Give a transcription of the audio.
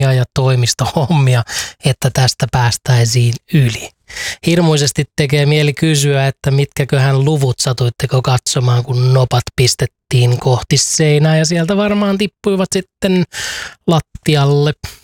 ja toimistohommia, että tästä päästäisiin yli. Hirmuisesti tekee mieli kysyä, että mitkäköhän luvut satuitteko katsomaan, kun nopat pistettiin kohti seinää ja sieltä varmaan tippuivat sitten lattialle.